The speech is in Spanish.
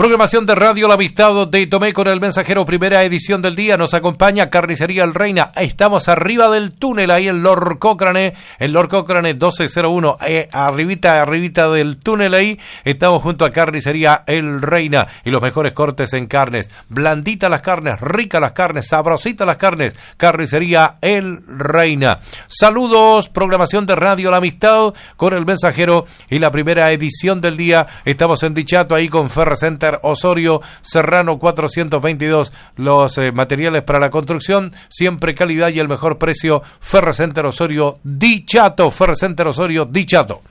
Programación de Radio La Amistad de Tomé con el Mensajero, primera edición del día. Nos acompaña Carnicería El Reina. Estamos arriba del túnel, ahí en Lord Cochrane 1201. Arribita del túnel ahí. Estamos junto a Carnicería El Reina y los mejores cortes en carnes. Blanditas las carnes, ricas las carnes, sabrositas las carnes. Carnicería El Reina. Saludos, programación de Radio La Amistad con el Mensajero y la primera edición del día. Estamos en Dichato ahí con Ferrecenter Osorio, Serrano 422, los materiales para la construcción, siempre calidad y el mejor precio. Ferrecenter Osorio, Dichato, Ferrecenter Osorio, Dichato.